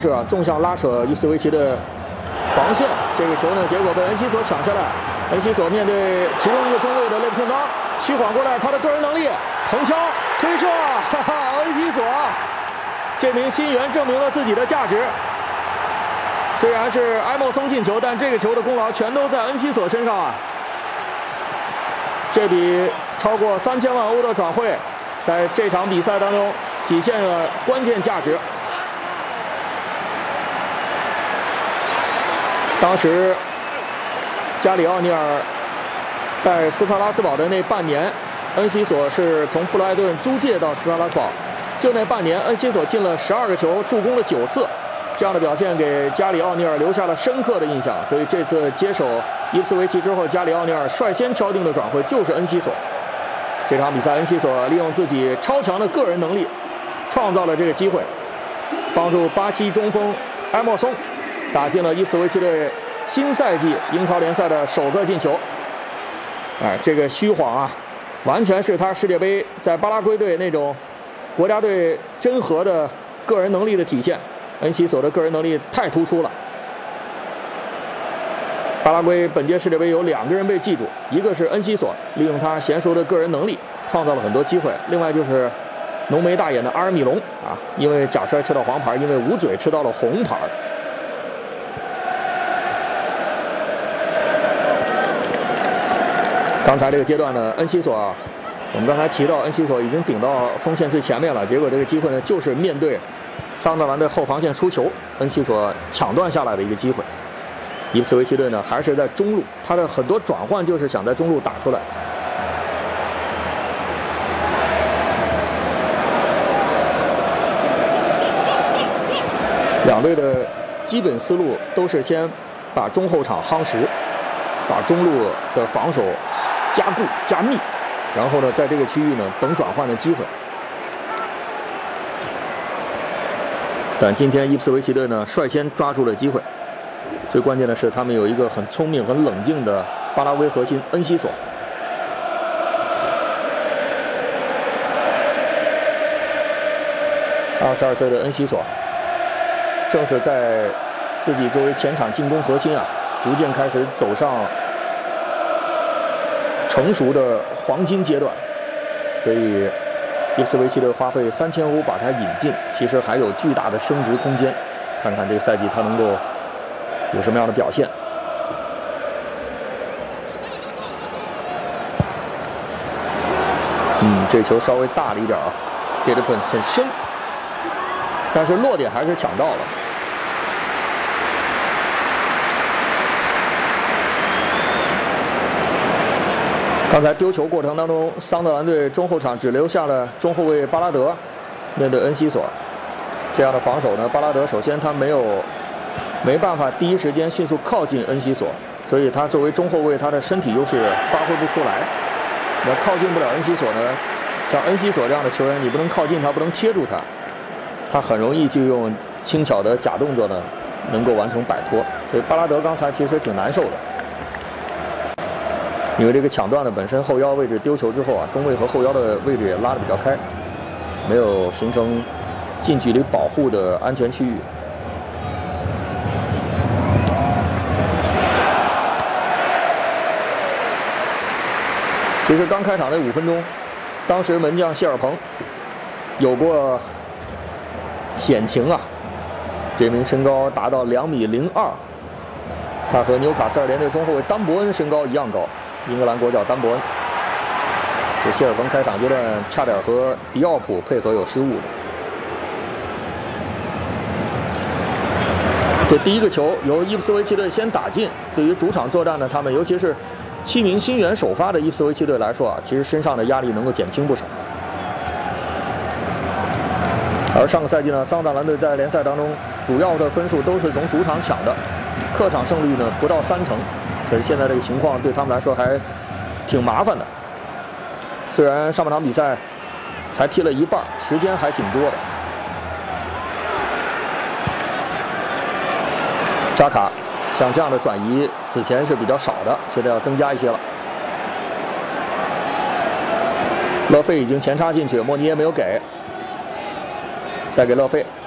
是啊，纵向拉扯伊夫斯维奇的防线，这个球呢，结果被恩西索抢下来。恩西索面对其中一个中卫的勒布平冈，虚晃过来，他的个人能力，横敲推射，哈哈，恩西索这名新援证明了自己的价值。虽然是埃莫松进球，但这个球的功劳全都在恩西索身上啊！这笔超过3000万欧的转会，在这场比赛当中体现了关键价值。当时，加里奥尼尔带斯特拉斯堡的那半年，恩西索是从布莱顿租借到斯特拉斯堡，就那半年，恩西索进了12个球，助攻了9次，这样的表现给加里奥尼尔留下了深刻的印象。所以这次接手伊夫斯维奇之后，加里奥尼尔率先敲定的转会就是恩西索。这场比赛，恩西索利用自己超强的个人能力，创造了这个机会，帮助巴西中锋埃莫松打进了伊夫斯维奇队新赛季英超联赛的首个进球。这个虚晃啊，完全是他世界杯在巴拉圭队那种国家队真核的个人能力的体现。恩西索的个人能力太突出了。巴拉圭本届世界杯有2个人被记住，一个是恩西索，利用他娴熟的个人能力创造了很多机会；另外就是浓眉大眼的阿尔米隆啊，因为假摔吃到黄牌，因为捂嘴吃到了红牌。刚才这个阶段呢，恩西索啊，我们刚才提到恩西索已经顶到锋线最前面了，结果这个机会呢，就是面对桑德兰的后防线出球，恩西索抢断下来的一个机会。伊夫斯维奇队呢，还是在中路，他的很多转换就是想在中路打出来。两队的基本思路都是先把中后场夯实，把中路的防守加固加密，然后呢，在这个区域呢等转换的机会。但今天伊夫斯维奇队呢率先抓住了机会，最关键的是他们有一个很聪明、很冷静的巴拉圭核心恩西索。22岁的恩西索，正是在自己作为前场进攻核心啊，逐渐开始走上成熟的黄金阶段，所以伊夫斯维奇队花费3000欧把他引进，其实还有巨大的升值空间。看看这个赛季他能够有什么样的表现。这球稍微大了一点啊，这个分很深，但是落点还是抢到了。刚才丢球过程当中，桑德兰队中后场只留下了中后卫巴拉德面对恩西索，这样的防守呢，巴拉德首先他没办法第一时间迅速靠近恩西索，所以他作为中后卫，他的身体优势发挥不出来。那靠近不了恩西索呢，像恩西索这样的球员，你不能靠近他，不能贴住他，他很容易就用轻巧的假动作呢，能够完成摆脱。所以巴拉德刚才其实挺难受的。因为这个抢断的本身后腰位置丢球之后啊，中卫和后腰的位置也拉得比较开，没有形成近距离保护的安全区域。其实刚开场那5分钟，当时门将谢尔彭有过险情啊，这名身高达到2.02米，他和纽卡斯尔联队中后卫丹伯恩身高一样高。英格兰国脚丹伯恩，这谢尔彭开场阶段差点和迪奥普配合有失误的。这第一个球由伊夫斯维奇队先打进，对于主场作战呢，他们尤其是7名新援首发的伊夫斯维奇队来说啊，其实身上的压力能够减轻不少。而上个赛季呢，桑德兰队在联赛当中主要的分数都是从主场抢的，客场胜率呢不到30%。所以现在这个情况对他们来说还挺麻烦的。虽然上半场比赛才踢了一半，时间还挺多的。扎卡像这样的转移此前是比较少的，现在要增加一些了。勒费已经前插进去，莫尼耶没有给，再给勒费。